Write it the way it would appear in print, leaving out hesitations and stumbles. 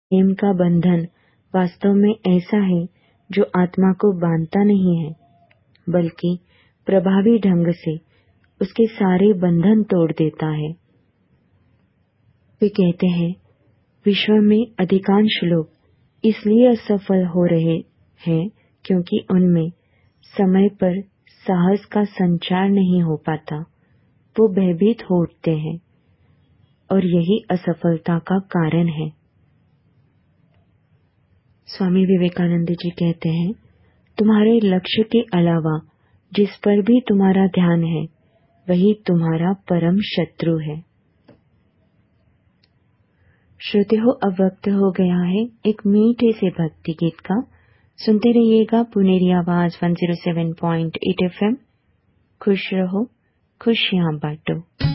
प्रेम का बंधन वास्तव में ऐसा है जो आत्मा को बांधता नहीं है, बल्कि प्रभावी ढंग से उसके सारे बंधन तोड़ देता है। वे कहते हैं, विश्व में अधिकांश लोग इसलिए असफल हो रहे हैं क्योंकि उनमें समय पर साहस का संचार नहीं हो पाता। वो भयभीत हो उठते हैं और यही असफलता का कारण है। स्वामी विवेकानंद जी कहते हैं, तुम्हारे लक्ष्य के अलावा जिस पर भी तुम्हारा ध्यान है, वही तुम्हारा परम शत्रु है। श्रोते हो, अब वक्त हो गया है एक मीठे से भक्ति गीत का। सुनते रहिएगा पुनेरी आवाज 107.8 FM। खुश रहो, खुशियां बांटो।